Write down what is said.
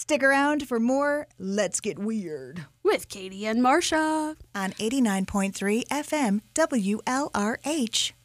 Stick around for more Let's Get Weird with Katie and Marsha on 89.3 FM WLRH.